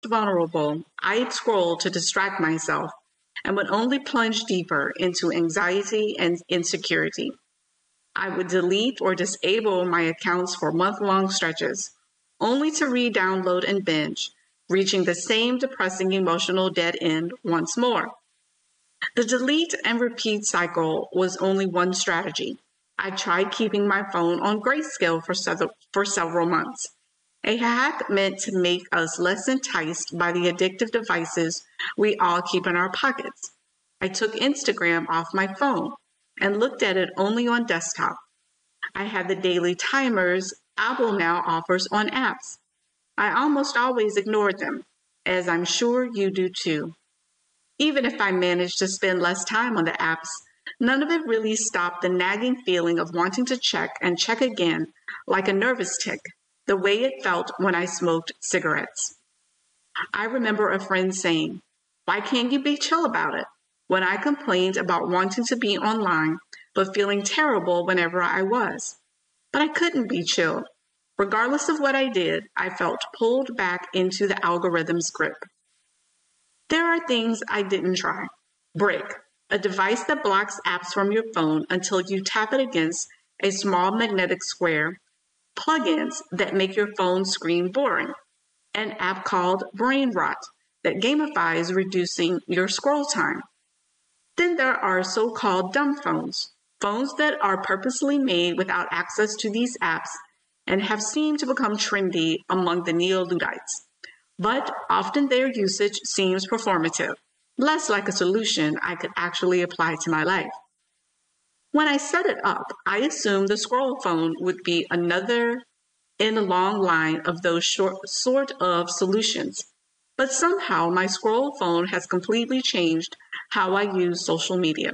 vulnerable, I'd scroll to distract myself and would only plunge deeper into anxiety and insecurity. I would delete or disable my accounts for month-long stretches, only to re-download and binge, reaching the same depressing emotional dead end once more. The delete and repeat cycle was only one strategy. I tried keeping my phone on grayscale for several months. A hack meant to make us less enticed by the addictive devices we all keep in our pockets. I took Instagram off my phone and looked at it only on desktop. I had the daily timers Apple now offers on apps. I almost always ignored them, as I'm sure you do too. Even if I managed to spend less time on the apps, none of it really stopped the nagging feeling of wanting to check and check again, like a nervous tic, the way it felt when I smoked cigarettes. I remember a friend saying, "Why can't you be chill about it?" when I complained about wanting to be online, but feeling terrible whenever I was. But I couldn't be chill. Regardless of what I did, I felt pulled back into the algorithm's grip. There are things I didn't try. Brick, a device that blocks apps from your phone until you tap it against a small magnetic square. Plugins that make your phone screen boring. An app called Brain Rot that gamifies reducing your scroll time. Then there are so-called dumb phones, phones that are purposely made without access to these apps and have seemed to become trendy among the neo-Luddites. But often their usage seems performative, less like a solution I could actually apply to my life. When I set it up, I assumed the scroll phone would be another in a long line of those sort of solutions. But somehow my scroll phone has completely changed how I use social media.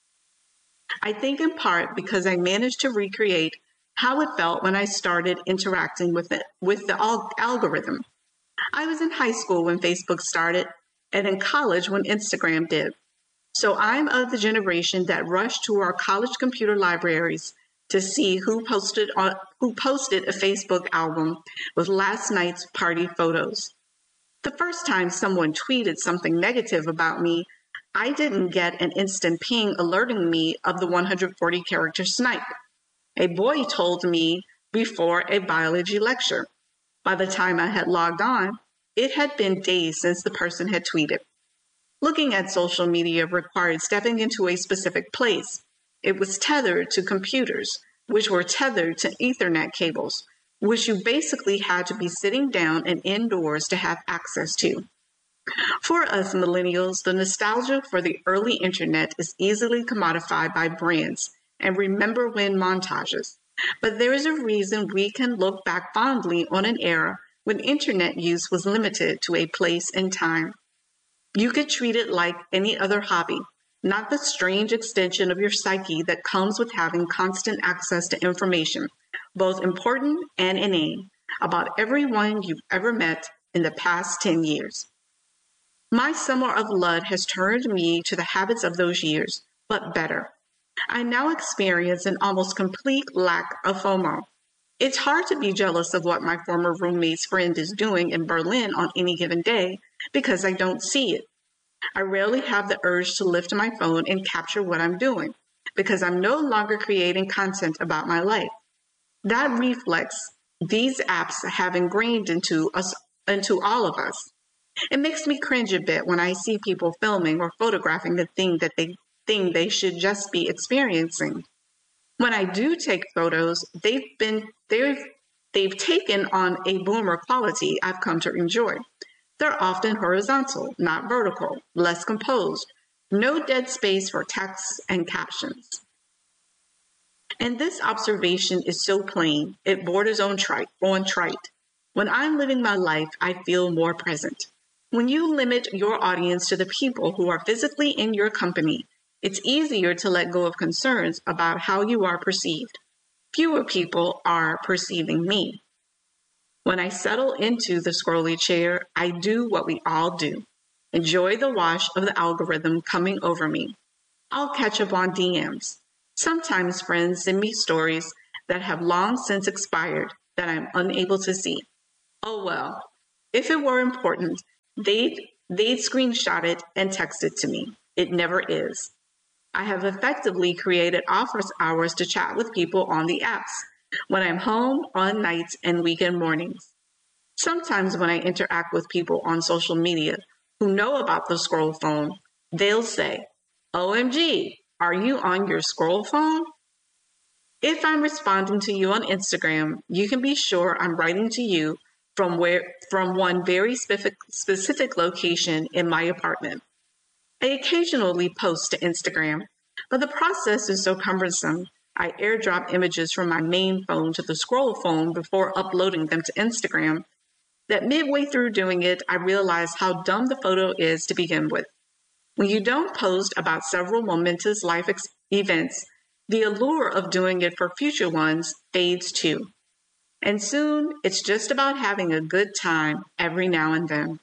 I think in part because I managed to recreate how it felt when I started interacting with the algorithm. I was in high school when Facebook started, and in college when Instagram did. So I'm of the generation that rushed to our college computer libraries to see who posted a Facebook album with last night's party photos. The first time someone tweeted something negative about me, I didn't get an instant ping alerting me of the 140-character snipe. A boy told me before a biology lecture. By the time I had logged on, it had been days since the person had tweeted. Looking at social media required stepping into a specific place. It was tethered to computers, which were tethered to Ethernet cables, which you basically had to be sitting down and indoors to have access to. For us millennials, the nostalgia for the early internet is easily commodified by brands and remember when montages. But there is a reason we can look back fondly on an era when internet use was limited to a place and time. You could treat it like any other hobby, not the strange extension of your psyche that comes with having constant access to information, both important and inane, about everyone you've ever met in the past 10 years. My summer of Lud has turned me to the habits of those years, but better. I now experience an almost complete lack of FOMO. It's hard to be jealous of what my former roommate's friend is doing in Berlin on any given day because I don't see it. I rarely have the urge to lift my phone and capture what I'm doing because I'm no longer creating content about my life. That reflex these apps have ingrained into all of us. It makes me cringe a bit when I see people filming or photographing the thing that they think they should just be experiencing. When I do take photos, they've taken on a boomer quality I've come to enjoy. They're often horizontal, not vertical, less composed, no dead space for text and captions. And this observation is so plain, it borders on trite. When I'm living my life, I feel more present. When you limit your audience to the people who are physically in your company, it's easier to let go of concerns about how you are perceived. Fewer people are perceiving me. When I settle into the scrolly chair, I do what we all do. Enjoy the wash of the algorithm coming over me. I'll catch up on DMs. Sometimes friends send me stories that have long since expired that I'm unable to see. Oh well, if it were important, They'd screenshot it and text it to me. It never is. I have effectively created office hours to chat with people on the apps when I'm home, on nights, and weekend mornings. Sometimes when I interact with people on social media who know about the scroll phone, they'll say, OMG, are you on your scroll phone? If I'm responding to you on Instagram, you can be sure I'm writing to you from one very specific location in my apartment. I occasionally post to Instagram, but the process is so cumbersome. I airdrop images from my main phone to the scroll phone before uploading them to Instagram that midway through doing it, I realized how dumb the photo is to begin with. When you don't post about several momentous life events, the allure of doing it for future ones fades too. And soon, it's just about having a good time every now and then.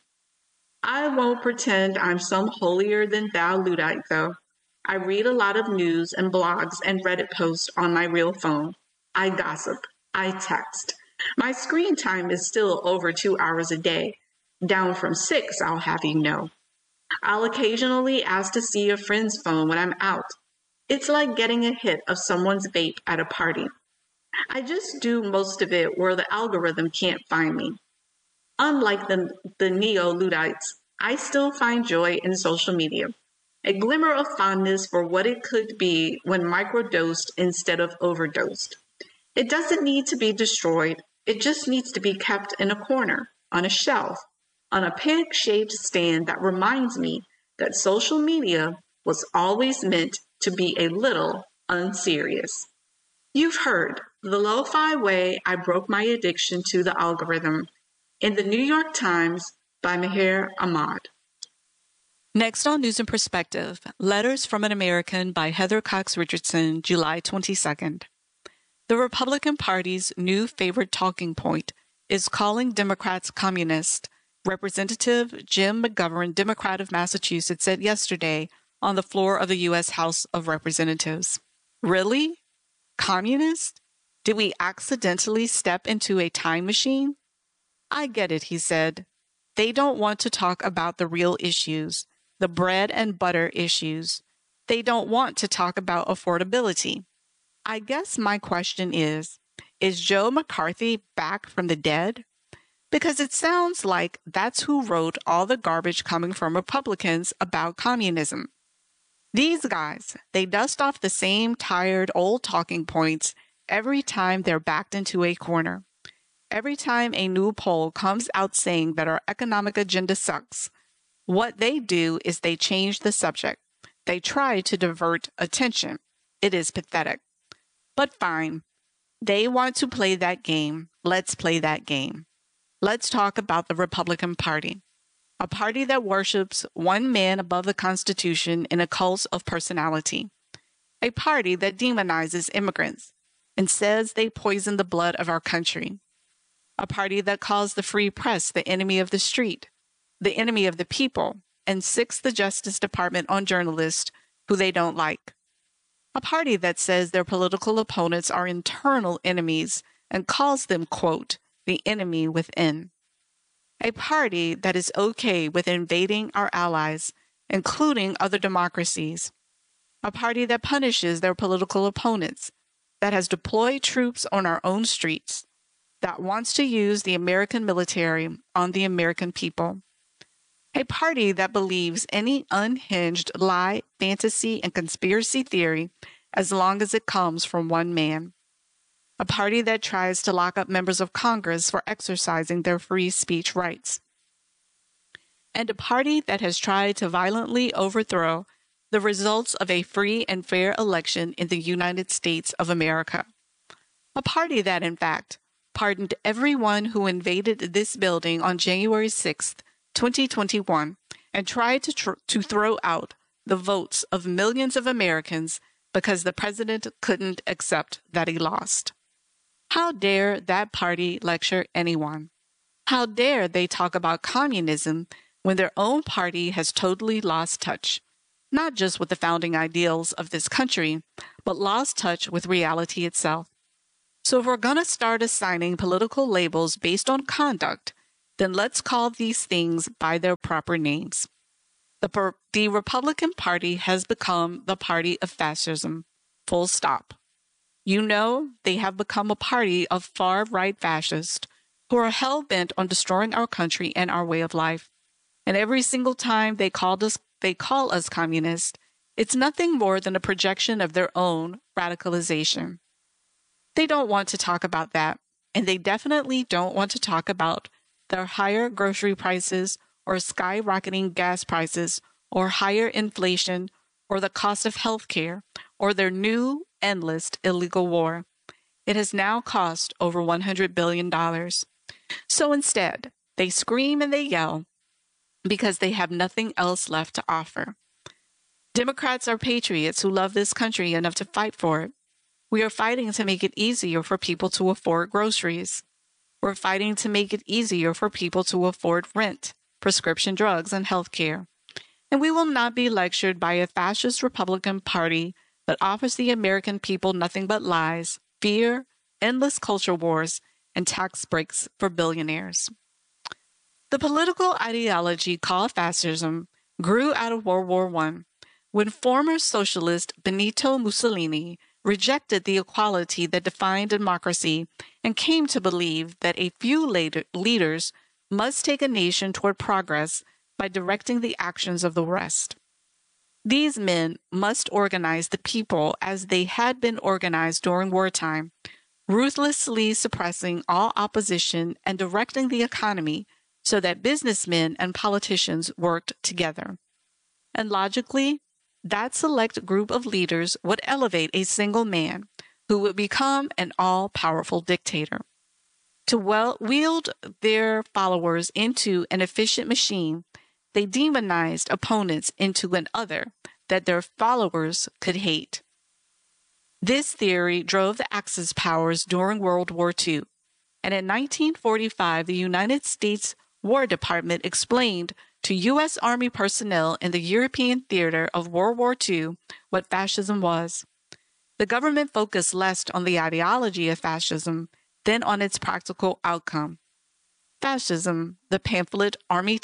I won't pretend I'm some holier than thou Luddite, though. I read a lot of news and blogs and Reddit posts on my real phone. I gossip. I text. My screen time is still over 2 hours a day, down from 6, I'll have you know. I'll occasionally ask to see a friend's phone when I'm out. It's like getting a hit of someone's vape at a party. I just do most of it where the algorithm can't find me. Unlike the neo-Luddites, I still find joy in social media. A glimmer of fondness for what it could be when microdosed instead of overdosed. It doesn't need to be destroyed. It just needs to be kept in a corner, on a shelf, on a peg-shaped stand that reminds me that social media was always meant to be a little unserious. You've heard the lo-fi way I broke my addiction to the algorithm in the New York Times by Maher Ahmad. Next on News and Perspective, Letters from an American by Heather Cox Richardson, July 22nd. The Republican Party's new favorite talking point is calling Democrats communist, Representative Jim McGovern, Democrat of Massachusetts, said yesterday on the floor of the U.S. House of Representatives. Really? Communist? Did we accidentally step into a time machine? I get it, he said. They don't want to talk about the real issues, the bread and butter issues. They don't want to talk about affordability. I guess my question is Joe McCarthy back from the dead? Because it sounds like that's who wrote all the garbage coming from Republicans about communism. These guys, they dust off the same tired old talking points every time they're backed into a corner. Every time a new poll comes out saying that our economic agenda sucks, what they do is they change the subject. They try to divert attention. It is pathetic. But fine. They want to play that game. Let's play that game. Let's talk about the Republican Party, a party that worships one man above the Constitution in a cult of personality, a party that demonizes immigrants and says they poison the blood of our country, a party that calls the free press the enemy of the street, the enemy of the people, and sicks the Justice Department on journalists who they don't like, a party that says their political opponents are internal enemies and calls them, quote, the enemy within. A party that is okay with invading our allies, including other democracies. A party that punishes their political opponents, that has deployed troops on our own streets, that wants to use the American military on the American people. A party that believes any unhinged lie, fantasy, and conspiracy theory as long as it comes from one man. A party that tries to lock up members of Congress for exercising their free speech rights. And a party that has tried to violently overthrow the results of a free and fair election in the United States of America. A party that, in fact, pardoned everyone who invaded this building on January 6th, 2021, and tried to throw out the votes of millions of Americans because the president couldn't accept that he lost. How dare that party lecture anyone? How dare they talk about communism when their own party has totally lost touch, not just with the founding ideals of this country, but lost touch with reality itself. So if we're going to start assigning political labels based on conduct, then let's call these things by their proper names. The Republican Party has become the party of fascism. Full stop. You know, they have become a party of far-right fascists who are hell-bent on destroying our country and our way of life. And every single time they call us communist, it's nothing more than a projection of their own radicalization. They don't want to talk about that, and they definitely don't want to talk about their higher grocery prices or skyrocketing gas prices or higher inflation or the cost of health care or their new endless illegal war. It has now cost over $100 billion. So instead, they scream and they yell because they have nothing else left to offer. Democrats are patriots who love this country enough to fight for it. We are fighting to make it easier for people to afford groceries. We're fighting to make it easier for people to afford rent, prescription drugs, and health care. And we will not be lectured by a fascist Republican Party that offers the American people nothing but lies, fear, endless culture wars, and tax breaks for billionaires. The political ideology called fascism grew out of World War I, when former socialist Benito Mussolini rejected the equality that defined democracy and came to believe that a few leaders must take a nation toward progress by directing the actions of the rest. These men must organize the people as they had been organized during wartime, ruthlessly suppressing all opposition and directing the economy so that businessmen and politicians worked together. And logically, that select group of leaders would elevate a single man who would become an all-powerful dictator. To wield their followers into an efficient machine, they demonized opponents into an other that their followers could hate. This theory drove the Axis powers during World War II, and in 1945, the United States War Department explained to U.S. Army personnel in the European theater of World War II what fascism was. The government focused less on the ideology of fascism than on its practical outcome. Fascism, the pamphlet Army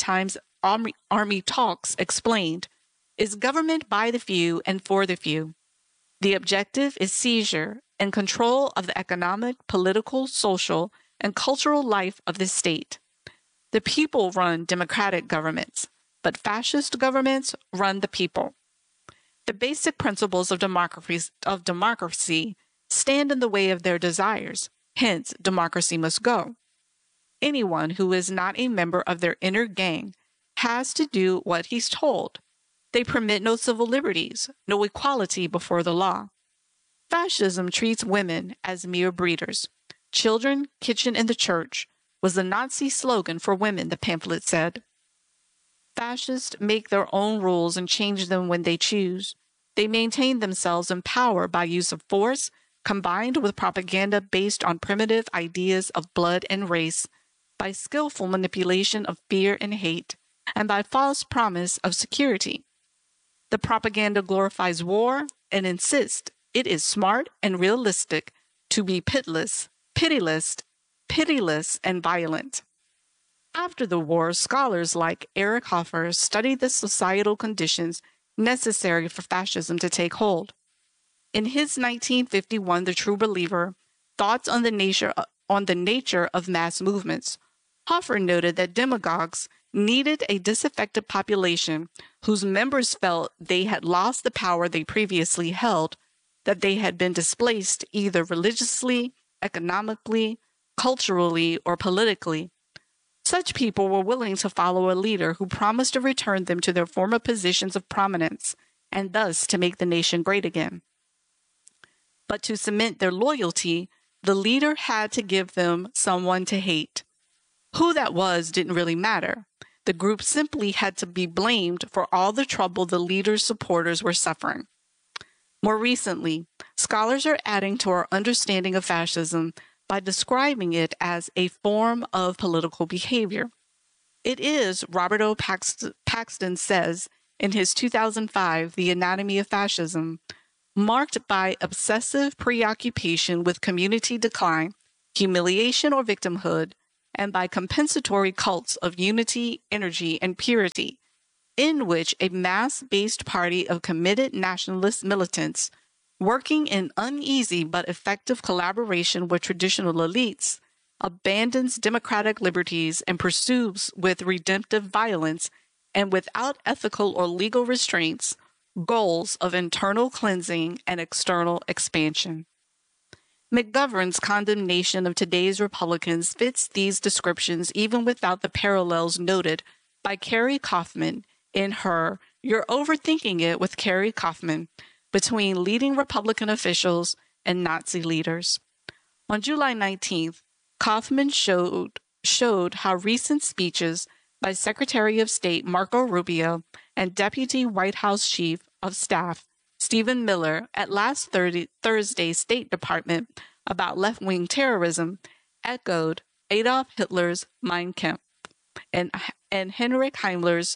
Talks explained, is government by the few and for the few. The objective is seizure and control of the economic, political, social, and cultural life of the state. The people run democratic governments, but fascist governments run the people. The basic principles of democracy stand in the way of their desires. Hence, democracy must go. Anyone who is not a member of their inner gang has to do what he's told. They permit no civil liberties, no equality before the law. Fascism treats women as mere breeders. Children, kitchen, and the church was the Nazi slogan for women, the pamphlet said. Fascists make their own rules and change them when they choose. They maintain themselves in power by use of force, combined with propaganda based on primitive ideas of blood and race, by skillful manipulation of fear and hate, and by false promise of security. The propaganda glorifies war and insists it is smart and realistic to be pitiless, and violent. After the war, scholars like Eric Hoffer studied the societal conditions necessary for fascism to take hold. In his 1951 The True Believer, Thoughts on the Nature of Mass Movements, Hoffer noted that demagogues needed a disaffected population whose members felt they had lost the power they previously held, that they had been displaced either religiously, economically, culturally, or politically. Such people were willing to follow a leader who promised to return them to their former positions of prominence and thus to make the nation great again. But to cement their loyalty, the leader had to give them someone to hate. Who that was didn't really matter. The group simply had to be blamed for all the trouble the leader's supporters were suffering. More recently, scholars are adding to our understanding of fascism by describing it as a form of political behavior. It is, Robert O. Paxton says in his 2005 The Anatomy of Fascism, marked by obsessive preoccupation with community decline, humiliation or victimhood, and by compensatory cults of unity, energy, and purity, in which a mass-based party of committed nationalist militants, working in uneasy but effective collaboration with traditional elites, abandons democratic liberties and pursues with redemptive violence and without ethical or legal restraints goals of internal cleansing and external expansion. McGovern's condemnation of today's Republicans fits these descriptions even without the parallels noted by Carrie Kaufman in her You're Overthinking It with Carrie Kaufman between leading Republican officials and Nazi leaders. On July 19th, Kaufman showed how recent speeches by Secretary of State Marco Rubio and Deputy White House Chief of Staff Stephen Miller at last Thursday's State Department about left-wing terrorism echoed Adolf Hitler's Mein Kampf and Heinrich Himmler's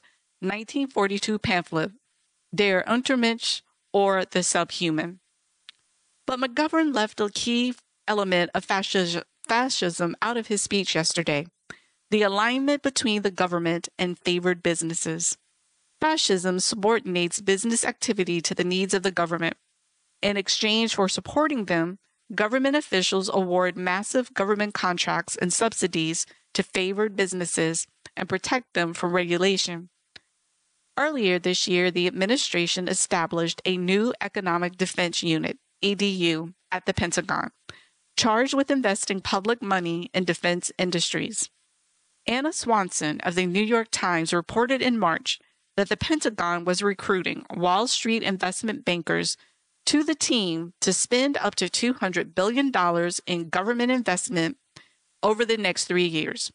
1942 pamphlet, Der Untermensch, or The Subhuman. But McGovern left a key element of fascism out of his speech yesterday, the alignment between the government and favored businesses. Fascism subordinates business activity to the needs of the government. In exchange for supporting them, government officials award massive government contracts and subsidies to favored businesses and protect them from regulation. Earlier this year, the administration established a new Economic Defense Unit, EDU, at the Pentagon, charged with investing public money in defense industries. Anna Swanson of the New York Times reported in March that the Pentagon was recruiting Wall Street investment bankers to the team to spend up to $200 billion in government investment over the next 3 years.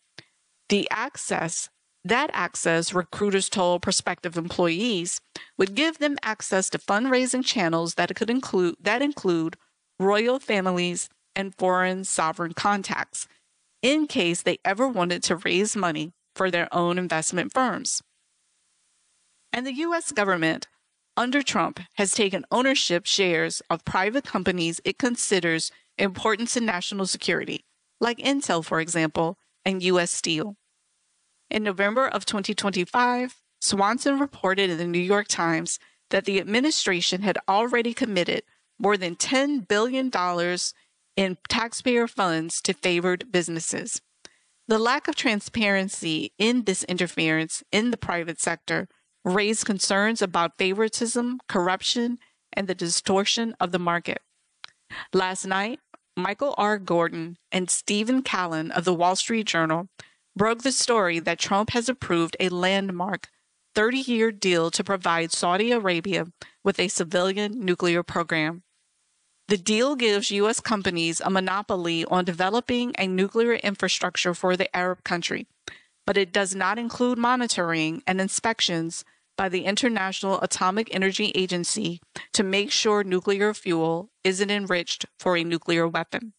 That access, recruiters told prospective employees, would give them access to fundraising channels that include royal families and foreign sovereign contacts, in case they ever wanted to raise money for their own investment firms. And the U.S. government, under Trump, has taken ownership shares of private companies it considers important to national security, like Intel, for example, and U.S. Steel. In November of 2025, Swanson reported in the New York Times that the administration had already committed more than $10 billion in taxpayer funds to favored businesses. The lack of transparency in this interference in the private sector raised concerns about favoritism, corruption, and the distortion of the market. Last night, Michael R. Gordon and Stephen Callan of the Wall Street Journal broke the story that Trump has approved a landmark 30-year deal to provide Saudi Arabia with a civilian nuclear program. The deal gives U.S. companies a monopoly on developing a nuclear infrastructure for the Arab country, but it does not include monitoring and inspections by the International Atomic Energy Agency to make sure nuclear fuel isn't enriched for a nuclear weapon.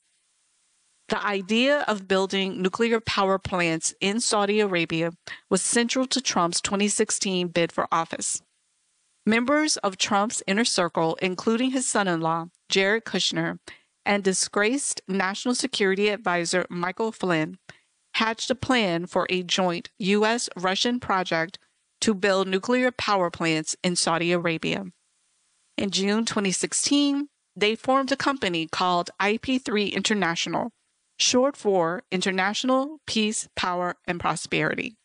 The idea of building nuclear power plants in Saudi Arabia was central to Trump's 2016 bid for office. Members of Trump's inner circle, including his son-in-law, Jared Kushner, and disgraced National Security Advisor Michael Flynn, hatched a plan for a joint U.S.-Russian project to build nuclear power plants in Saudi Arabia. In June 2016, they formed a company called IP3 International, short for International Peace, Power, and Prosperity.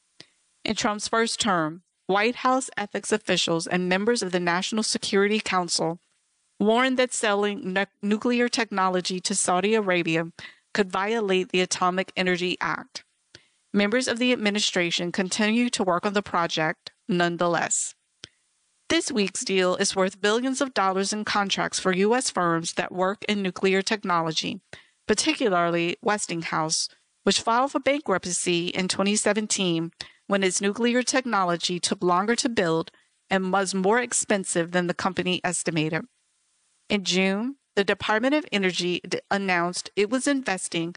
In Trump's first term, White House ethics officials and members of the National Security Council warned that selling nuclear technology to Saudi Arabia could violate the Atomic Energy Act. Members of the administration continue to work on the project nonetheless. This week's deal is worth billions of dollars in contracts for U.S. firms that work in nuclear technology, particularly Westinghouse, which filed for bankruptcy in 2017 when its nuclear technology took longer to build and was more expensive than the company estimated. In June, the Department of Energy announced it was investing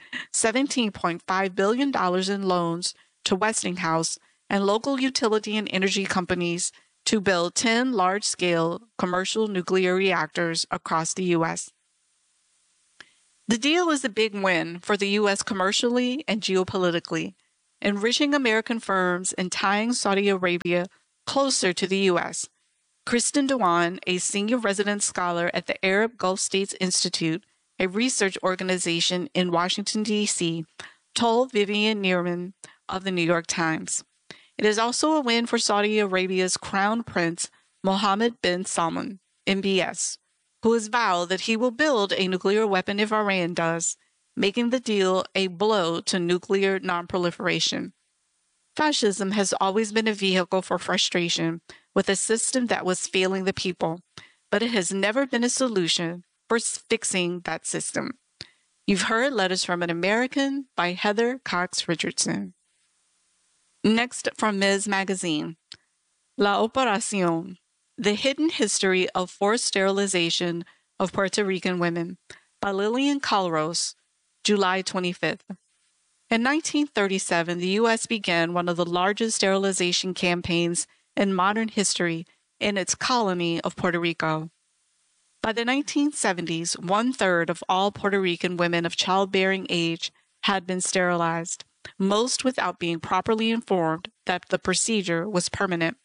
$17.5 billion in loans to Westinghouse and local utility and energy companies to build 10 large-scale commercial nuclear reactors across the U.S. The deal is a big win for the U.S. commercially and geopolitically, enriching American firms and tying Saudi Arabia closer to the U.S. Kristen Dewan, a senior resident scholar at the Arab Gulf States Institute, a research organization in Washington, D.C., told Vivian Neerman of the New York Times. It is also a win for Saudi Arabia's Crown Prince Mohammed bin Salman, MBS, who has vowed that he will build a nuclear weapon if Iran does, making the deal a blow to nuclear nonproliferation. Fascism has always been a vehicle for frustration with a system that was failing the people, but it has never been a solution for fixing that system. You've heard Letters from an American by Heather Cox Richardson. Next from Ms. Magazine, La Operación, The Hidden History of Forced Sterilization of Puerto Rican Women by Lillian Calros, July 25th. In 1937, the U.S. began one of the largest sterilization campaigns in modern history in its colony of Puerto Rico. By the 1970s, 1/3 of all Puerto Rican women of childbearing age had been sterilized, most without being properly informed that the procedure was permanent.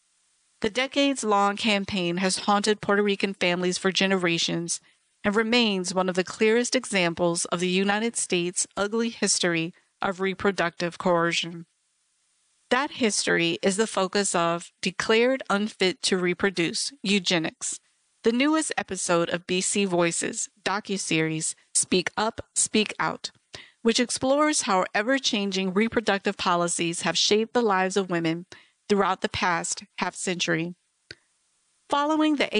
The decades-long campaign has haunted Puerto Rican families for generations and remains one of the clearest examples of the United States' ugly history of reproductive coercion. That history is the focus of Declared Unfit to Reproduce, Eugenics, the newest episode of BC Voices docuseries Speak Up, Speak Out, which explores how ever-changing reproductive policies have shaped the lives of women throughout the past half-century. Following the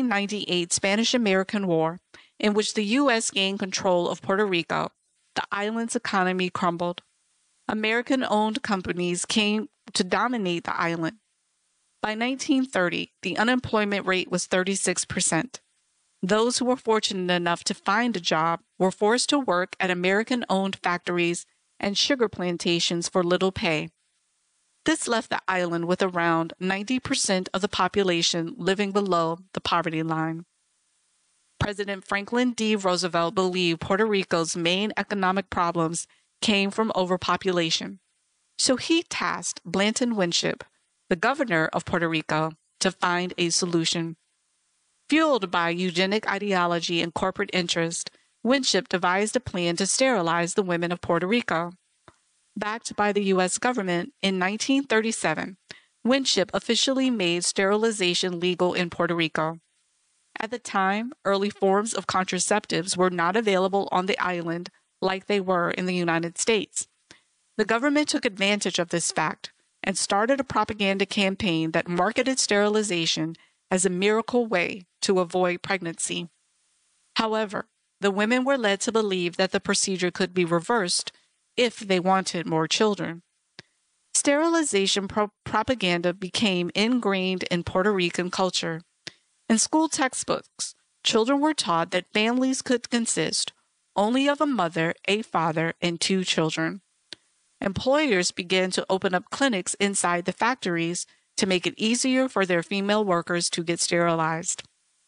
1898 Spanish-American War, in which the U.S. gained control of Puerto Rico, the island's economy crumbled. American-owned companies came to dominate the island. By 1930, the unemployment rate was 36%. Those who were fortunate enough to find a job were forced to work at American-owned factories and sugar plantations for little pay. This left the island with around 90% of the population living below the poverty line. President Franklin D. Roosevelt believed Puerto Rico's main economic problems came from overpopulation, so he tasked Blanton Winship, the governor of Puerto Rico, to find a solution. Fueled by eugenic ideology and corporate interest, Winship devised a plan to sterilize the women of Puerto Rico. Backed by the U.S. government, in 1937, Winship officially made sterilization legal in Puerto Rico. At the time, early forms of contraceptives were not available on the island like they were in the United States. The government took advantage of this fact and started a propaganda campaign that marketed sterilization as a miracle way to avoid pregnancy. However, the women were led to believe that the procedure could be reversed if they wanted more children. Sterilization propaganda became ingrained in Puerto Rican culture. In school textbooks, children were taught that families could consist only of a mother, a father, and 2 children. Employers began to open up clinics inside the factories to make it easier for their female workers to get sterilized.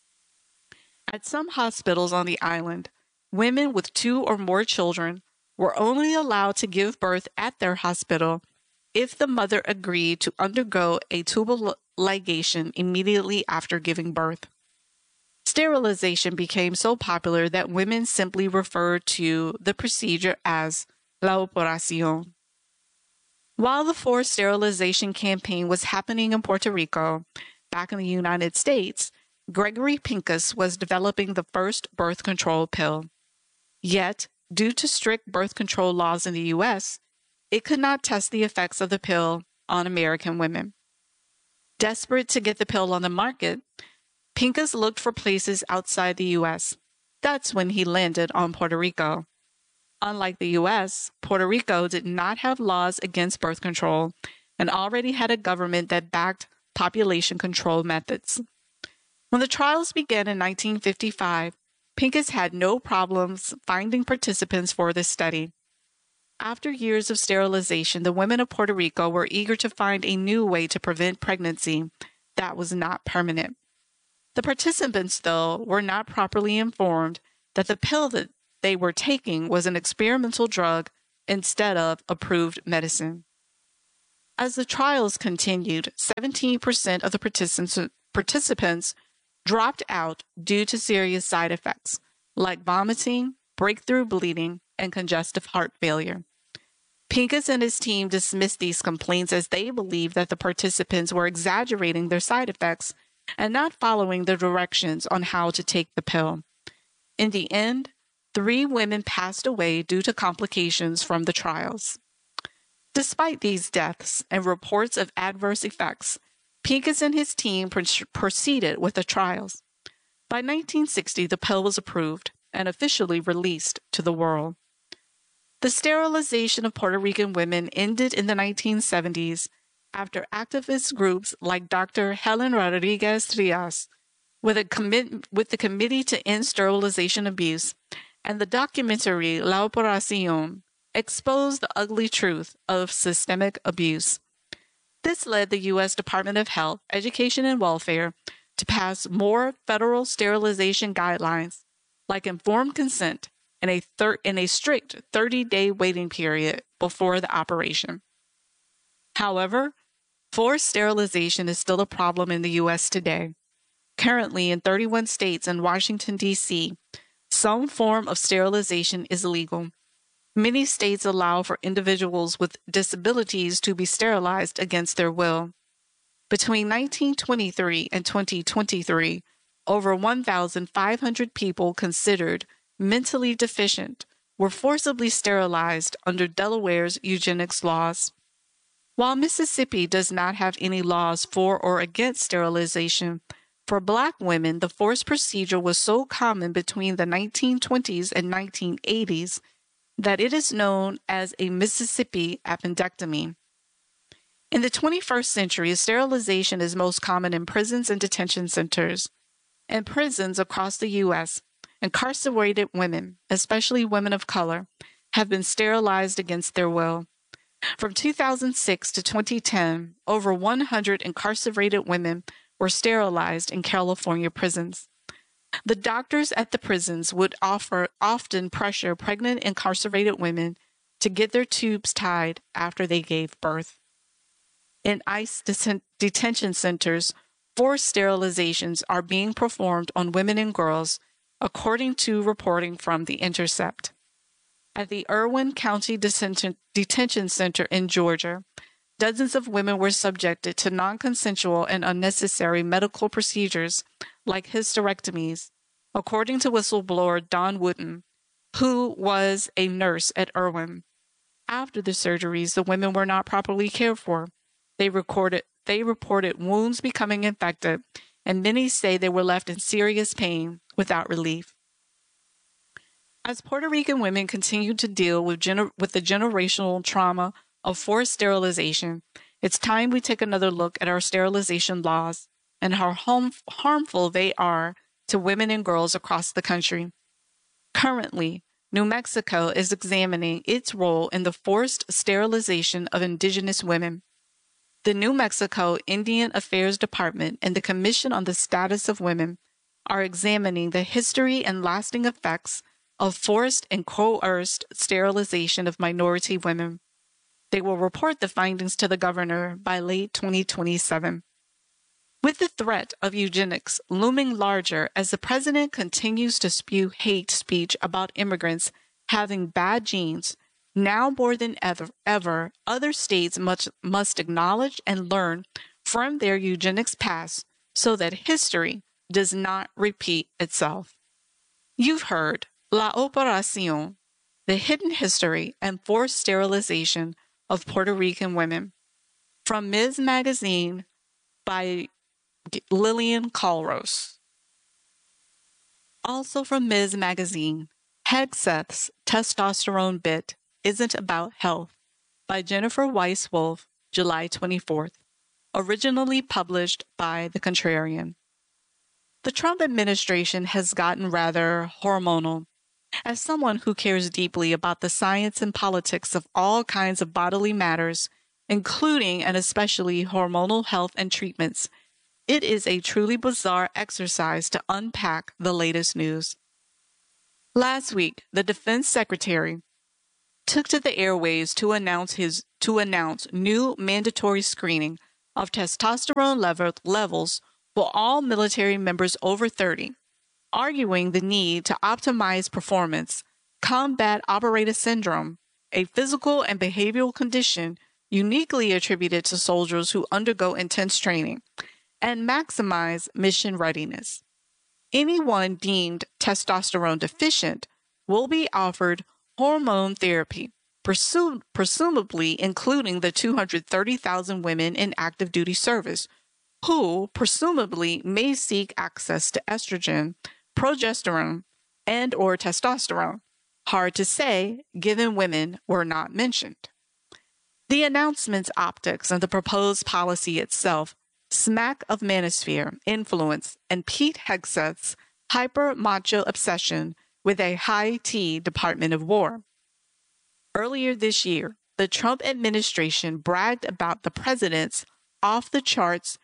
At some hospitals on the island, women with 2 or more children were only allowed to give birth at their hospital if the mother agreed to undergo a tubal ligation immediately after giving birth. Sterilization became so popular that women simply referred to the procedure as La Operación. While the forced sterilization campaign was happening in Puerto Rico, back in the United States, Gregory Pincus was developing the first birth control pill. Yet, due to strict birth control laws in the U.S., it could not test the effects of the pill on American women. Desperate to get the pill on the market, Pincus looked for places outside the U.S. That's when he landed on Puerto Rico. Unlike the U.S., Puerto Rico did not have laws against birth control and already had a government that backed population control methods. When the trials began in 1955, Pincus had no problems finding participants for this study. After years of sterilization, the women of Puerto Rico were eager to find a new way to prevent pregnancy that was not permanent. The participants, though, were not properly informed that the pill that they were taking was an experimental drug instead of approved medicine. As the trials continued, 17% of the participants dropped out due to serious side effects like vomiting, breakthrough bleeding, and congestive heart failure. Pincus and his team dismissed these complaints as they believed that the participants were exaggerating their side effects and not following the directions on how to take the pill. In the end, 3 women passed away due to complications from the trials. Despite these deaths and reports of adverse effects, Pincus and his team proceeded with the trials. By 1960, the pill was approved and officially released to the world. The sterilization of Puerto Rican women ended in the 1970s after activist groups like Dr. Helen Rodriguez Trias, with the Committee to End Sterilization Abuse, and the documentary La Operación exposed the ugly truth of systemic abuse. This led the U.S. Department of Health, Education, and Welfare to pass more federal sterilization guidelines, like informed consent, in a strict 30-day waiting period before the operation. However, forced sterilization is still a problem in the U.S. today. Currently, in 31 states and Washington, D.C., some form of sterilization is illegal. Many states allow for individuals with disabilities to be sterilized against their will. Between 1923 and 2023, over 1,500 people considered mentally deficient were forcibly sterilized under Delaware's eugenics laws. While Mississippi does not have any laws for or against sterilization, for Black women, the forced procedure was so common between the 1920s and 1980s that it is known as a Mississippi appendectomy. In the 21st century, sterilization is most common in prisons and detention centers. In prisons across the U.S., incarcerated women, especially women of color, have been sterilized against their will. From 2006 to 2010, over 100 incarcerated women were sterilized in California prisons. The doctors at the prisons would often pressure pregnant incarcerated women to get their tubes tied after they gave birth. In ICE detention centers, forced sterilizations are being performed on women and girls, according to reporting from The Intercept. At the Irwin County Detention Center in Georgia, dozens of women were subjected to non-consensual and unnecessary medical procedures like hysterectomies, according to whistleblower Don Wooten, who was a nurse at Irwin. After the surgeries, the women were not properly cared for. They reported wounds becoming infected, and many say they were left in serious pain without relief. As Puerto Rican women continue to deal with the generational trauma of forced sterilization, it's time we take another look at our sterilization laws and how harmful they are to women and girls across the country. Currently, New Mexico is examining its role in the forced sterilization of indigenous women. The New Mexico Indian Affairs Department and the Commission on the Status of Women are examining the history and lasting effects of forced and coerced sterilization of minority women. They will report the findings to the governor by late 2027. With the threat of eugenics looming larger as the president continues to spew hate speech about immigrants having bad genes, now more than ever, other states must acknowledge and learn from their eugenics past so that history does not repeat itself. You've heard La Operación, the hidden history and forced sterilization of Puerto Rican women, from Ms. Magazine by Lillian Calros. Also from Ms. Magazine, Hegseth's Testosterone Bit Isn't About Health by Jennifer Weiss Wolf, July 24th, originally published by The Contrarian. The Trump administration has gotten rather hormonal. As someone who cares deeply about the science and politics of all kinds of bodily matters, including and especially hormonal health and treatments, it is a truly bizarre exercise to unpack the latest news. Last week, the Defense Secretary took to the airwaves to announce new mandatory screening of testosterone levels for all military members over 30, arguing the need to optimize performance, combat operator syndrome, a physical and behavioral condition uniquely attributed to soldiers who undergo intense training, and maximize mission readiness. Anyone deemed testosterone deficient will be offered hormone therapy, presumably including the 230,000 women in active duty service, who presumably may seek access to estrogen, progesterone, and or testosterone. Hard to say, given women were not mentioned. The announcement's optics and the proposed policy itself smack of manosphere influence and Pete Hegseth's hyper-macho obsession with a high-T Department of War. Earlier this year, the Trump administration bragged about the president's off-the-charts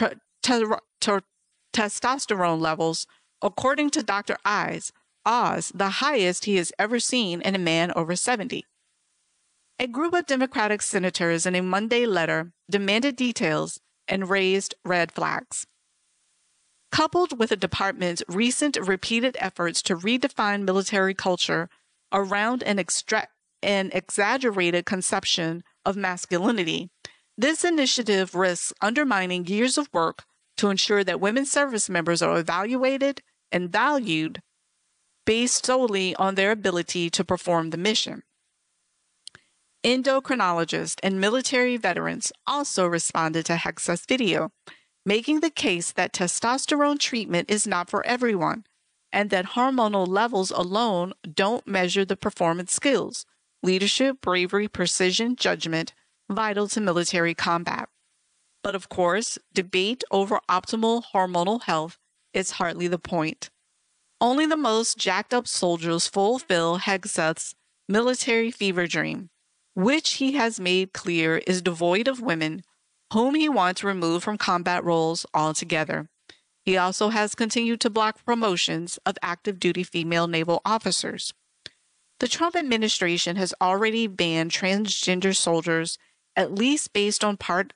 testosterone levels, according to Dr. Oz, the highest he has ever seen in a man over 70. A group of Democratic senators in a Monday letter demanded details and raised red flags. Coupled with the department's recent repeated efforts to redefine military culture around an exaggerated conception of masculinity, this initiative risks undermining years of work to ensure that women service members are evaluated and valued based solely on their ability to perform the mission. Endocrinologists and military veterans also responded to Hegseth's video, making the case that testosterone treatment is not for everyone, and that hormonal levels alone don't measure the performance skills, leadership, bravery, precision, judgment, vital to military combat. But of course, debate over optimal hormonal health is hardly the point. Only the most jacked up soldiers fulfill Hegseth's military fever dream, which he has made clear is devoid of women, whom he wants removed from combat roles altogether. He also has continued to block promotions of active duty female naval officers. The Trump administration has already banned transgender soldiers, at least based in part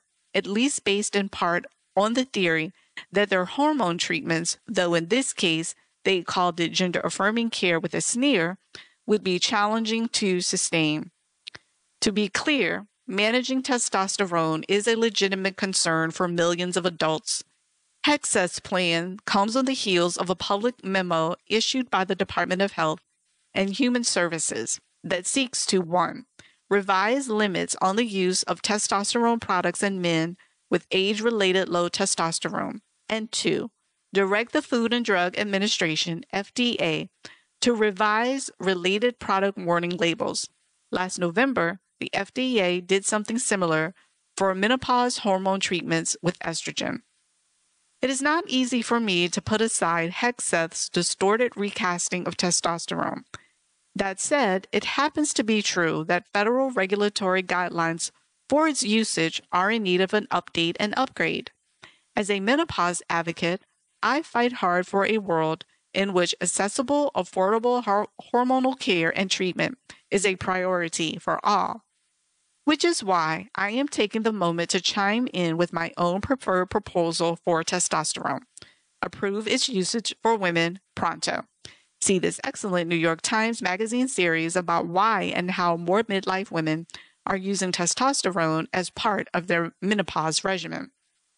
on the theory that their hormone treatments, though in this case they called it gender-affirming care with a sneer, would be challenging to sustain. To be clear, managing testosterone is a legitimate concern for millions of adults. Hegseth's plan comes on the heels of a public memo issued by the Department of Health and Human Services that seeks to 1. Revise limits on the use of testosterone products in men with age-related low testosterone, and 2. Direct the Food and Drug Administration, FDA, to revise related product warning labels. Last November, the FDA did something similar for menopause hormone treatments with estrogen. It is not easy for me to put aside Hegseth's distorted recasting of testosterone. That said, it happens to be true that federal regulatory guidelines for its usage are in need of an update and upgrade. As a menopause advocate, I fight hard for a world in which accessible, affordable hormonal care and treatment is a priority for all, which is why I am taking the moment to chime in with my own preferred proposal for testosterone. Approve its usage for women pronto. See this excellent New York Times Magazine series about why and how more midlife women are using testosterone as part of their menopause regimen.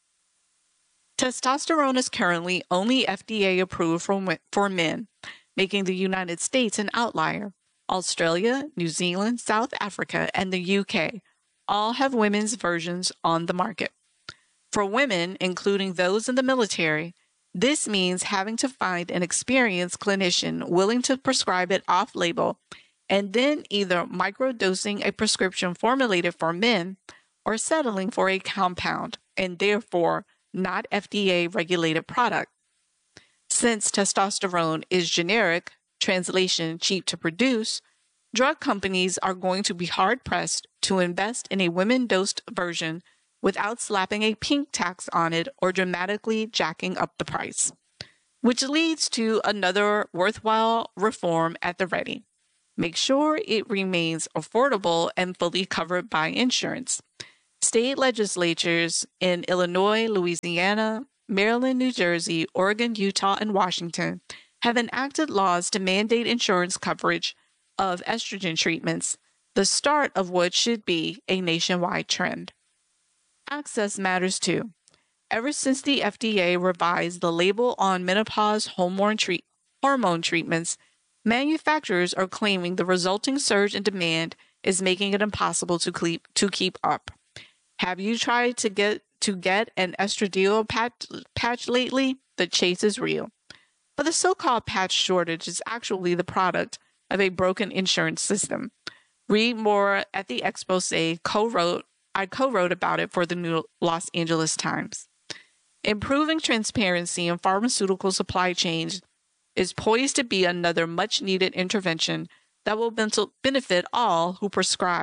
Testosterone is currently only FDA approved for men, making the United States an outlier. Australia, New Zealand, South Africa, and the UK all have women's versions on the market. For women, including those in the military, this means having to find an experienced clinician willing to prescribe it off-label and then either microdosing a prescription formulated for men or settling for a compound and therefore not FDA-regulated product. Since testosterone is generic, translation cheap to produce, drug companies are going to be hard-pressed to invest in a women-dosed version without slapping a pink tax on it or dramatically jacking up the price. which leads to another worthwhile reform at the ready. Make sure it remains affordable and fully covered by insurance. State legislatures in Illinois, Louisiana, Maryland, New Jersey, Oregon, Utah, and Washington have enacted laws to mandate insurance coverage of estrogen treatments, the start of what should be a nationwide trend. Access matters too. Ever since the FDA revised the label on menopause hormone treatments, manufacturers are claiming the resulting surge in demand is making it impossible to keep up. Have you tried to get an estradiol patch lately? The chase is real. But the so-called patch shortage is actually the product of a broken insurance system. Read more at the expose I co-wrote about it for the New Los Angeles Times. Improving transparency in pharmaceutical supply chains is poised to be another much-needed intervention that will benefit all who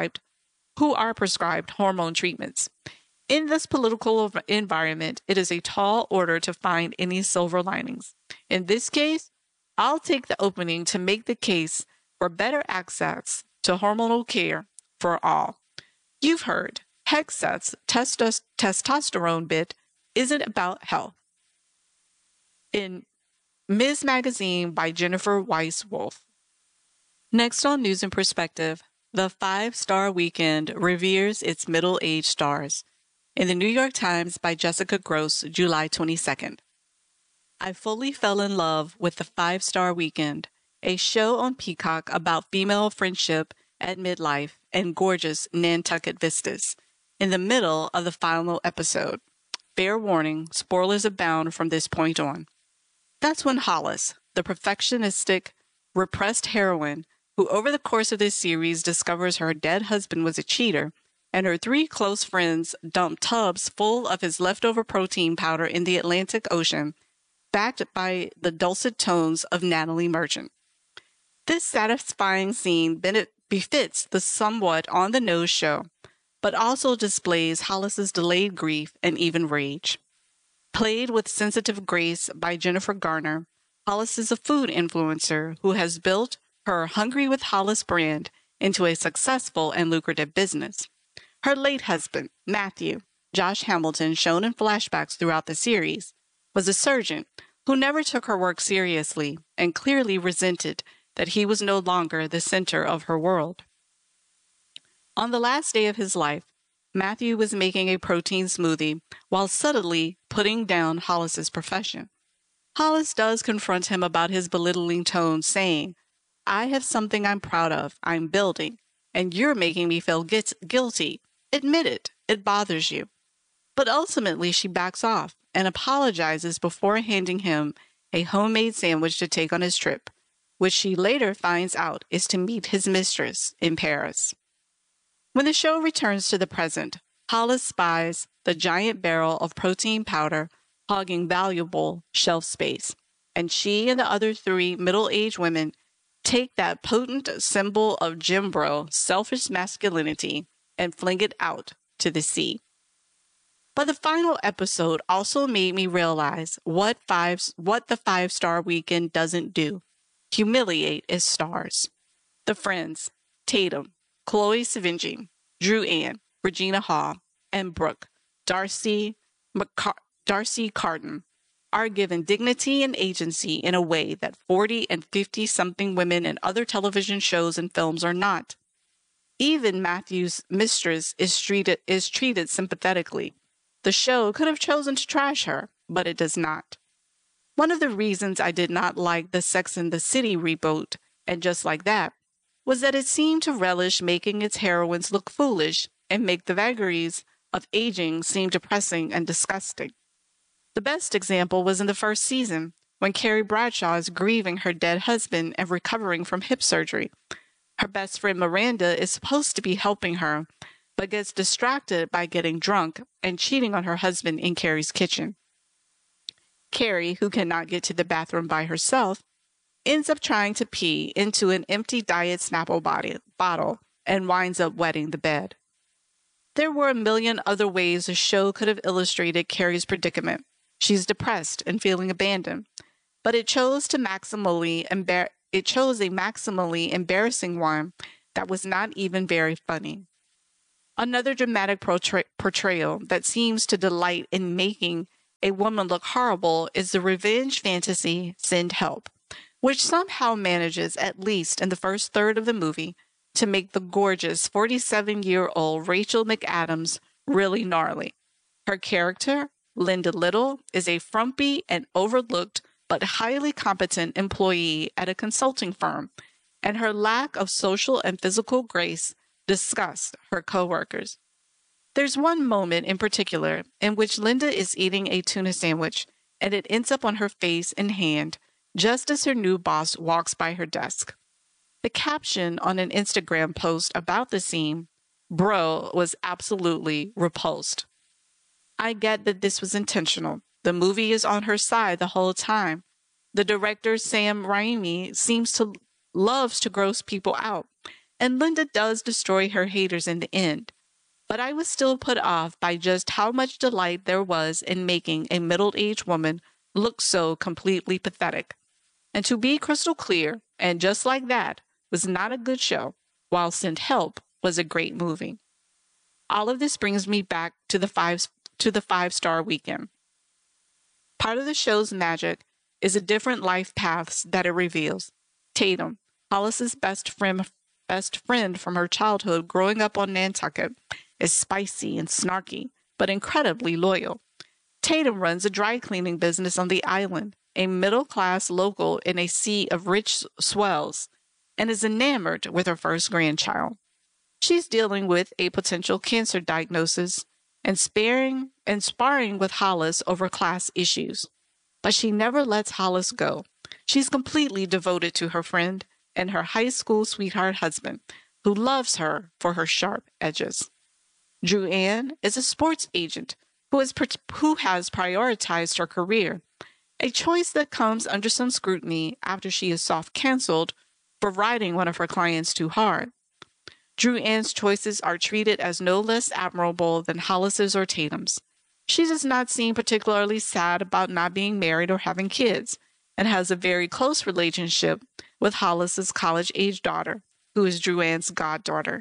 are prescribed hormone treatments. In this political environment, it is a tall order to find any silver linings. In this case, I'll take the opening to make the case for better access to hormonal care for all. You've heard Hexet's testosterone bit isn't about health. In Ms. Magazine by Jennifer Weiss Wolf. Next on News and Perspective, the 5-Star Weekend reveres its middle-aged stars. In the New York Times by Jessica Gross, July 22nd. I fully fell in love with the 5-Star Weekend, a show on Peacock about female friendship at midlife and gorgeous Nantucket vistas. In the middle of the final episode. Fair warning, spoilers abound from this point on. That's when Hollis, the perfectionistic, repressed heroine, who over the course of this series discovers her dead husband was a cheater, and her 3 close friends dump tubs full of his leftover protein powder in the Atlantic Ocean, backed by the dulcet tones of Natalie Merchant. This satisfying scene befits the somewhat on-the-nose show, but also displays Hollis's delayed grief and even rage. Played with sensitive grace by Jennifer Garner, Hollis is a food influencer who has built her Hungry with Hollis brand into a successful and lucrative business. Her late husband, Matthew, Josh Hamilton, shown in flashbacks throughout the series, was a surgeon who never took her work seriously and clearly resented that he was no longer the center of her world. On the last day of his life, Matthew was making a protein smoothie while subtly putting down Hollis's profession. Hollis does confront him about his belittling tone, saying, "I have something I'm proud of, I'm building, and you're making me feel guilty. Admit it, it bothers you." But ultimately she backs off and apologizes before handing him a homemade sandwich to take on his trip, which she later finds out is to meet his mistress in Paris. When the show returns to the present, Hollis spies the giant barrel of protein powder hogging valuable shelf space, and she and the other 3 middle-aged women take that potent symbol of Jim Bro, selfish masculinity, and fling it out to the sea. But the final episode also made me realize what the 5-Star Weekend doesn't do: humiliate its stars. The friends, Tatum, Chloe Sevigny, Drew Ann, Regina Hall, and Brooke, Darcy Carden, are given dignity and agency in a way that 40 and 50-something women in other television shows and films are not. Even Matthew's mistress is treated sympathetically. The show could have chosen to trash her, but it does not. One of the reasons I did not like the Sex and the City reboot, and Just Like That, was that it seemed to relish making its heroines look foolish and make the vagaries of aging seem depressing and disgusting. The best example was in the first season, when Carrie Bradshaw is grieving her dead husband and recovering from hip surgery. Her best friend Miranda is supposed to be helping her, but gets distracted by getting drunk and cheating on her husband in Carrie's kitchen. Carrie, who cannot get to the bathroom by herself, ends up trying to pee into an empty Diet Snapple bottle and winds up wetting the bed. There were a million other ways the show could have illustrated Carrie's predicament. She's depressed and feeling abandoned, but it chose a maximally embarrassing one that was not even very funny. Another dramatic portrayal that seems to delight in making a woman look horrible is the revenge fantasy Send Help, which somehow manages, at least in the first third of the movie, to make the gorgeous 47-year-old Rachel McAdams really gnarly. Her character, Linda Little, is a frumpy and overlooked but highly competent employee at a consulting firm, and her lack of social and physical grace disgusts her coworkers. There's one moment in particular in which Linda is eating a tuna sandwich, and it ends up on her face and hand just as her new boss walks by her desk. The caption on an Instagram post about the scene, "Bro was absolutely repulsed." I get that this was intentional. The movie is on her side the whole time. The director, Sam Raimi, loves to gross people out, and Linda does destroy her haters in the end. But I was still put off by just how much delight there was in making a middle-aged woman look so completely pathetic. And to be crystal clear, and just like that, was not a good show, while Send Help was a great movie. All of this brings me back to the five-star weekend. Part of the show's magic is the different life paths that it reveals. Tatum, Hollis's best friend from her childhood growing up on Nantucket, is spicy and snarky, but incredibly loyal. Tatum runs a dry cleaning business on the island, a middle-class local in a sea of rich swells, and is enamored with her first grandchild. She's dealing with a potential cancer diagnosis and sparring with Hollis over class issues. But she never lets Hollis go. She's completely devoted to her friend and her high school sweetheart husband, who loves her for her sharp edges. Dru-Ann is a sports agent who has prioritized her career, a choice that comes under some scrutiny after she is soft-canceled for riding one of her clients too hard. Dru-Ann's choices are treated as no less admirable than Hollis's or Tatum's. She does not seem particularly sad about not being married or having kids, and has a very close relationship with Hollis's college-age daughter, who is Dru-Ann's goddaughter.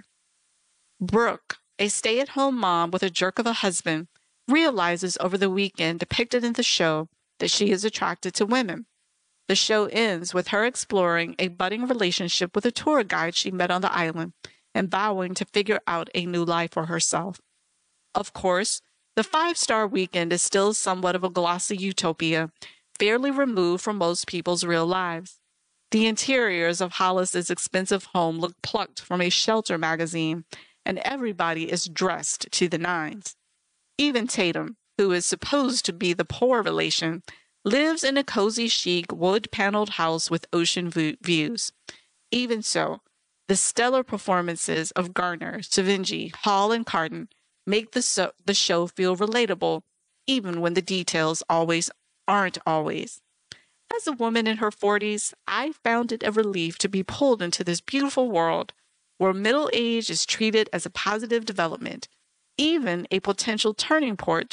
Brooke, a stay-at-home mom with a jerk of a husband, realizes over the weekend depicted in the show that she is attracted to women. The show ends with her exploring a budding relationship with a tour guide she met on the island and vowing to figure out a new life for herself. Of course, the five-star weekend is still somewhat of a glossy utopia, fairly removed from most people's real lives. The interiors of Hollis's expensive home look plucked from a Shelter magazine, and everybody is dressed to the nines. Even Tatum, who is supposed to be the poor relation, lives in a cozy, chic, wood-paneled house with ocean views. Even so, the stellar performances of Garner, Savinji, Hall, and Carden make the show feel relatable, even when the details aren't always. As a woman in her 40s, I found it a relief to be pulled into this beautiful world where middle age is treated as a positive development, even a potential turning point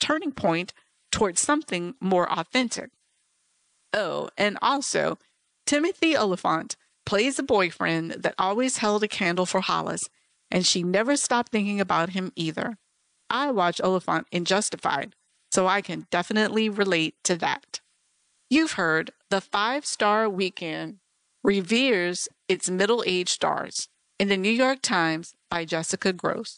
towards something more authentic. Oh, and also, Timothy Olyphant plays a boyfriend that always held a candle for Hollis, and she never stopped thinking about him either. I watch Olyphant in Justified, so I can definitely relate to that. You've heard the five-star weekend reveres its middle-aged stars in the New York Times by Jessica Gross.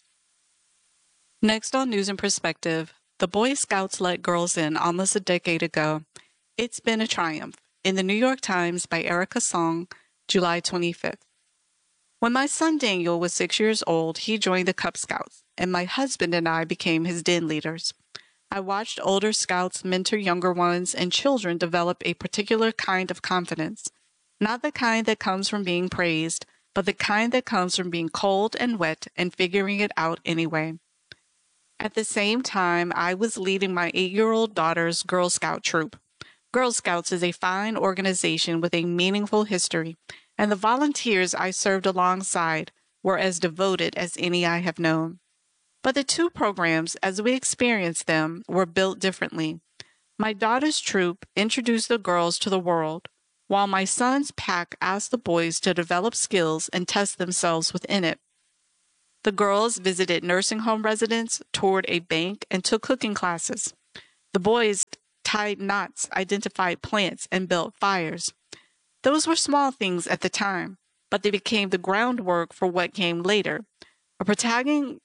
Next on News and Perspective, the Boy Scouts let girls in almost a decade ago. It's been a triumph in the New York Times by Erica Song, July 25th. When my son Daniel was 6 years old, he joined the Cub Scouts, and my husband and I became his den leaders. I watched older scouts mentor younger ones, and children develop a particular kind of confidence. Not the kind that comes from being praised, but the kind that comes from being cold and wet and figuring it out anyway. At the same time, I was leading my 8-year-old daughter's Girl Scout troop. Girl Scouts is a fine organization with a meaningful history, and the volunteers I served alongside were as devoted as any I have known. But the two programs, as we experienced them, were built differently. My daughter's troop introduced the girls to the world, while my son's pack asked the boys to develop skills and test themselves within it. The girls visited nursing home residents, toured a bank, and took cooking classes. The boys tied knots, identified plants, and built fires. Those were small things at the time, but they became the groundwork for what came later. Portagging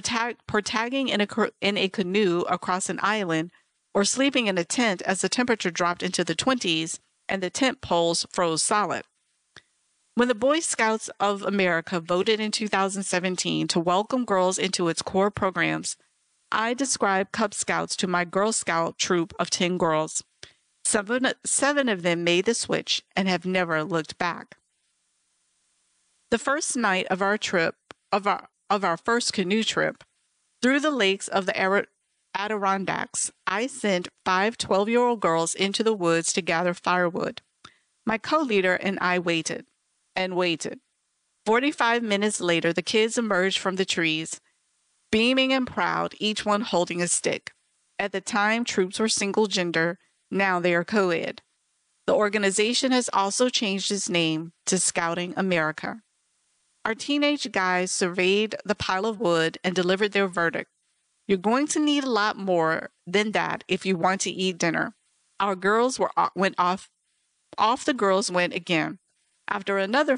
in a canoe across an island, or sleeping in a tent as the temperature dropped into the 20s and the tent poles froze solid. When the Boy Scouts of America voted in 2017 to welcome girls into its core programs, I described Cub Scouts to my Girl Scout troop of 10 girls. Seven of them made the switch and have never looked back. The first night of our first canoe trip through the lakes of the Adirondacks, I sent 5 12-year-old girls into the woods to gather firewood. My co-leader and I waited and waited. 45 minutes later, the kids emerged from the trees, beaming and proud, each one holding a stick. At the time, troops were single gender. Now they are co-ed. The organization has also changed its name to Scouting America. Our teenage guys surveyed the pile of wood and delivered their verdict. You're going to need a lot more than that if you want to eat dinner. Our girls went off the girls went again. After another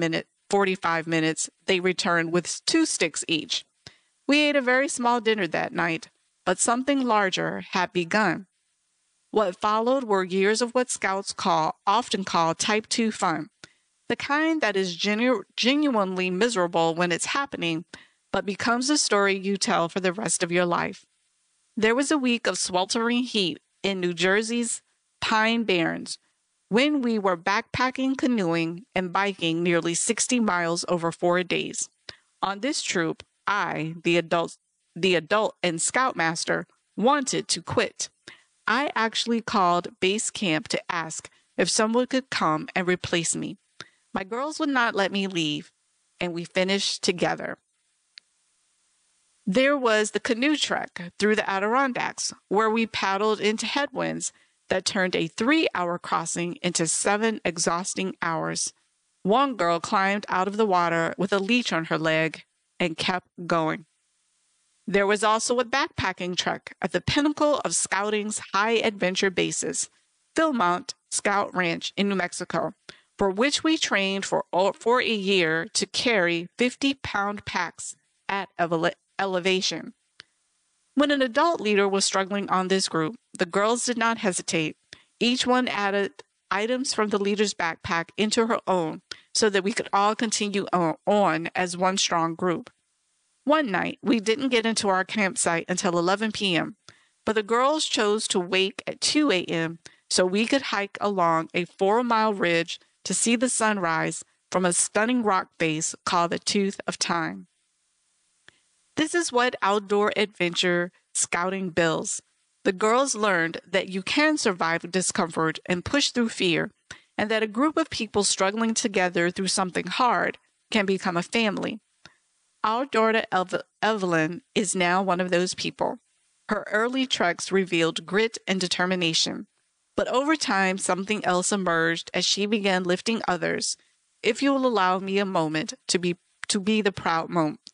45 minutes, they returned with 2 sticks each. We ate a very small dinner that night, but something larger had begun. What followed were years of what Scouts often call type 2 fun, the kind that is genuinely miserable when it's happening, but becomes a story you tell for the rest of your life. There was a week of sweltering heat in New Jersey's Pine Barrens, when we were backpacking, canoeing, and biking nearly 60 miles over 4 days. On this troop, I, the adult and scoutmaster, wanted to quit. I actually called base camp to ask if someone could come and replace me. My girls would not let me leave, and we finished together. There was the canoe trek through the Adirondacks, where we paddled into headwinds that turned a 3-hour crossing into 7 exhausting hours. One girl climbed out of the water with a leash on her leg and kept going. There was also a backpacking trek at the pinnacle of Scouting's high adventure bases, Philmont Scout Ranch in New Mexico, for which we trained for a year to carry 50-pound packs at elevation. When an adult leader was struggling on this group, the girls did not hesitate. Each one added items from the leader's backpack into her own so that we could all continue on as one strong group. One night, we didn't get into our campsite until 11 p.m., but the girls chose to wake at 2 a.m. so we could hike along a 4-mile ridge to see the sunrise from a stunning rock face called the Tooth of Time. This is what outdoor adventure scouting builds. The girls learned that you can survive discomfort and push through fear, and that a group of people struggling together through something hard can become a family. Our daughter Evelyn is now one of those people. Her early treks revealed grit and determination, but over time something else emerged as she began lifting others. If you will allow me a moment to be the proud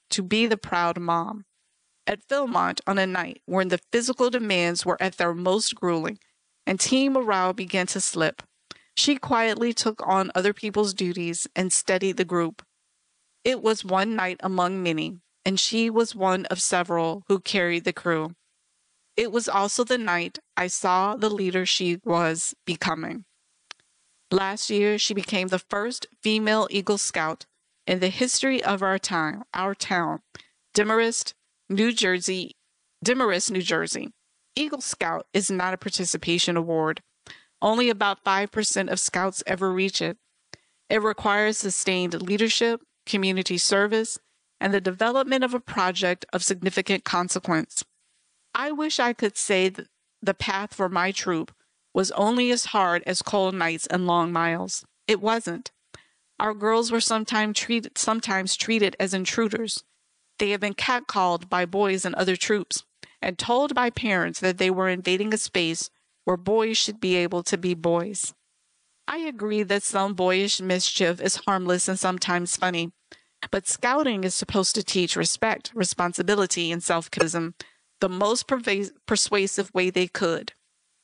mom. At Philmont on a night when the physical demands were at their most grueling and team morale began to slip, she quietly took on other people's duties and steadied the group. It was one night among many, and she was one of several who carried the crew. It was also the night I saw the leader she was becoming. Last year, she became the first female Eagle Scout in the history of our town, Demorest, New Jersey. Eagle Scout is not a participation award. Only about 5% of Scouts ever reach it. It requires sustained leadership, community service, and the development of a project of significant consequence. I wish I could say that the path for my troop was only as hard as cold nights and long miles. It wasn't. Our girls were sometimes treated as intruders. They have been catcalled by boys in other troops and told by parents that they were invading a space where boys should be able to be boys. I agree that some boyish mischief is harmless and sometimes funny, but scouting is supposed to teach respect, responsibility, and self-criticism the most persuasive way they could.